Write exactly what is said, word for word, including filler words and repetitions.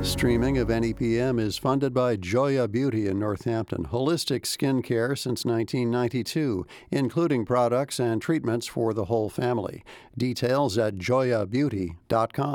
Streaming of N E P M is funded by Joya Beauty in Northampton, holistic skincare since nineteen ninety-two, including products and treatments for the whole family. Details at joya beauty dot com.